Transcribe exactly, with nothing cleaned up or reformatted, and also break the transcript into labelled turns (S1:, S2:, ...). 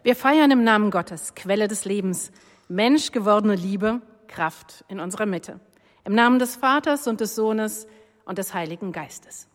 S1: Wir feiern im Namen Gottes, Quelle des Lebens, Mensch gewordene Liebe, Kraft in unserer Mitte. Im Namen des Vaters und des Sohnes und des Heiligen Geistes.